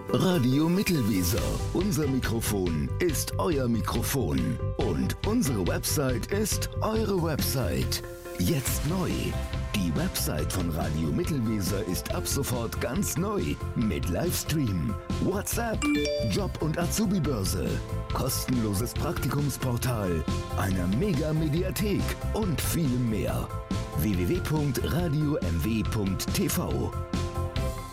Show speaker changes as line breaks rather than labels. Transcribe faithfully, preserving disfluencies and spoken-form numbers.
Radio Mittelweser. Unser Mikrofon ist euer Mikrofon. Und unsere Website ist eure Website. Jetzt neu. Die Website von Radio Mittelweser ist ab sofort ganz neu. Mit Livestream, WhatsApp, Job- und Azubi-Börse, kostenloses Praktikumsportal, einer Mega-Mediathek und vielem mehr. w w w punkt radio m w punkt t v